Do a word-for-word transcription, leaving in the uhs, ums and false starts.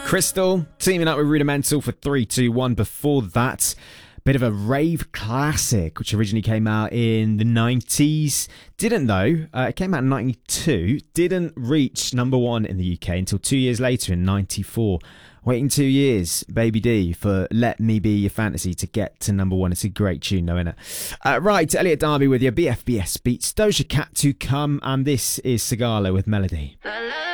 Crystal teaming up with Rudimental for three two one. Before that, bit of a rave classic, which originally came out in the nineties. Didn't though, uh, it came out in ninety-two. Didn't reach number one in the U K until two years later in ninety-four. Waiting two years, Baby D, for Let Me Be Your Fantasy to get to number one. It's a great tune though, isn't it? Uh, right, Elliot Darby with your B F B S Beats. Doja Cat to come, and this is Sigala with Melody. I love